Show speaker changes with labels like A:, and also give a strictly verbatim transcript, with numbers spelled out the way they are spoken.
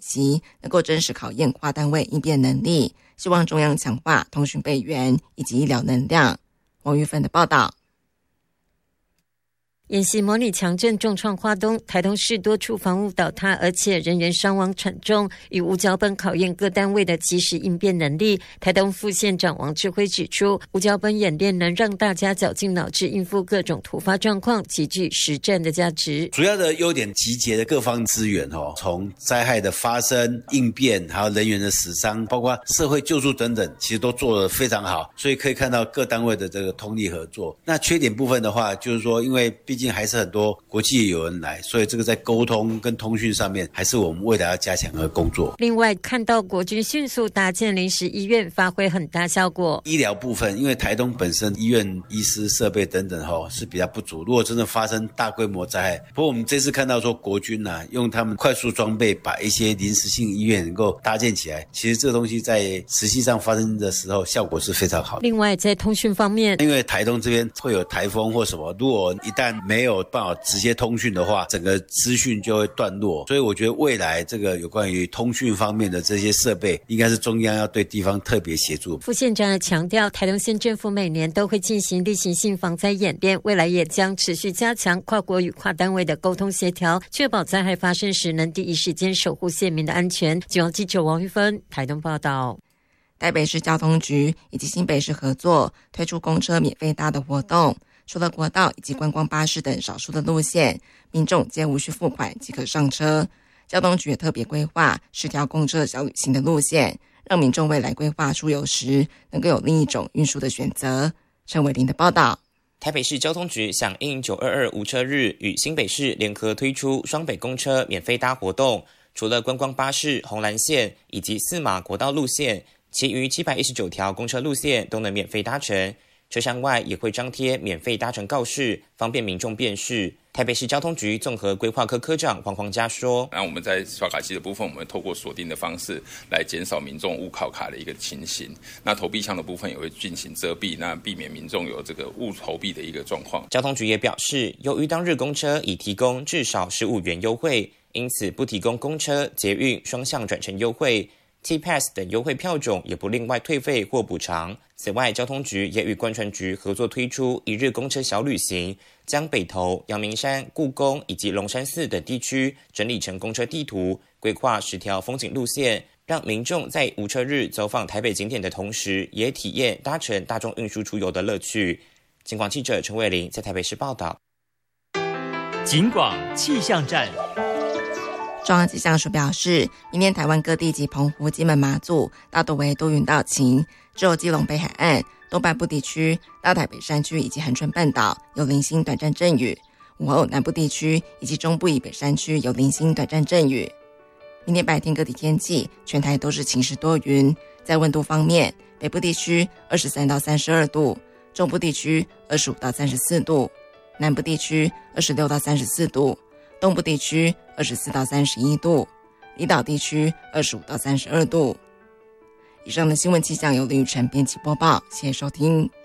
A: 期，能够真实考验跨单位应变能力，希望中央强化通讯备援以及医疗能量。王玉芬的报道。
B: 演习模拟强震重创花东，台东市多处房屋倒塌，而且人员伤亡惨重，与无脚本考验各单位的及时应变能力。台东副县长王志辉指出，无脚本演练能让大家绞尽脑汁应付各种突发状况，极具实战的价值。
C: 主要的优点集结的各方资源，从灾害的发生、应变，还有人员的死伤，包括社会救助等等，其实都做得非常好，所以可以看到各单位的这个通力合作。那缺点部分的话，就是说因为毕竟还是很多国际友人来，所以这个在沟通跟通讯上面还是我们未来要加强的工作。
B: 另外看到国军迅速搭建临时医院，发挥很大效果。
C: 医疗部分因为台东本身医院医师设备等等是比较不足，如果真的发生大规模灾害，不过我们这次看到说国军啊用他们快速装备把一些临时性医院能够搭建起来，其实这个东西在实际上发生的时候效果是非常好的。
B: 另外在通讯方面，
C: 因为台东这边会有台风或什么，如果一旦没有办法直接通讯的话，整个资讯就会断落，所以我觉得未来这个有关于通讯方面的这些设备应该是中央要对地方特别协助。
B: 副县长强调，台东县政府每年都会进行例行性防灾演练，未来也将持续加强跨国与跨单位的沟通协调，确保灾害发生时能第一时间守护县民的安全。中央记者王玉芬台东报道。
A: 台北市交通局以及新北市合作推出公车免费搭的活动，除了国道以及观光巴士等少数的路线，民众皆无需付款即可上车。交通局也特别规划十条公车小旅行的路线，让民众未来规划出游时能够有另一种运输的选择。陈伟林的报道。
D: 台北市交通局响应九二二无车日，与新北市联合推出双北公车免费搭活动，除了观光巴士、红蓝线以及四马国道路线，其余七百一十九条公车路线都能免费搭乘。车厢外也会张贴免费搭乘告示，方便民众辨识。台北市交通局综合规划科科长黄黄嘉说，
E: 那我们在刷卡机的部分，我们透过锁定的方式来减少民众误考卡的一个情形。那投币箱的部分也会进行遮蔽，那避免民众有这个误投币的一个状况。
D: 交通局也表示，由于当日公车已提供至少十五元优惠，因此不提供公车、捷运双向转乘优惠。T-Pass 等优惠票种也不另外退费或补偿。此外，交通局也与观传局合作推出一日公车小旅行，将北投、阳明山、故宫以及龙山寺等地区整理成公车地图，规划十条风景路线，让民众在无车日走访台北景点的同时，也体验搭乘大众运输出游的乐趣。警广记者陈伟玲在台北市报道。
F: 警广气象站。
A: 中央气象署表示，明天台湾各地及澎湖、金门、马祖大多为多云到晴，只有基隆北海岸、东半部地区、大台北山区以及恒春半岛有零星短暂阵雨，午后南部地区以及中部以北山区有零星短暂阵雨。明天白天各地天气，全台都是晴时多云。在温度方面，北部地区二十三到三十二度，中部地区二十五到三十四度，南部地区二十六到三十四度，东部地区二十四到三十一度，离岛地区二十五到三十二度。以上的新闻气象由林宇晨编辑播报，谢谢收听。